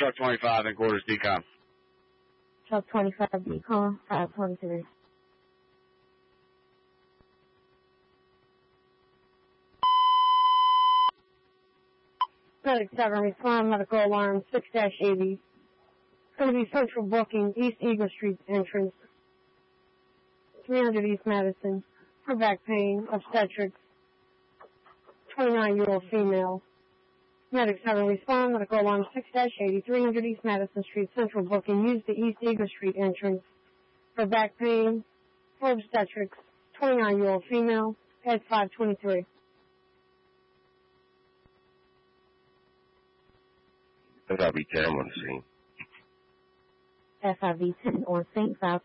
Truck 25 in quarters decom. Truck 25 decom, 523. Medic 7, respond, medical alarm, 6-80. It's going to be central booking, East Eagle Street entrance, 300 East Madison, for back pain, obstetrics, 29-year-old female. Medic 7, respond, medical alarm, 6-80, 300 East Madison Street, central booking, use the East Eagle Street entrance, for back pain, for obstetrics, 29-year-old female, at 523. FIV 10 on the scene. FIV 10 on scene, 5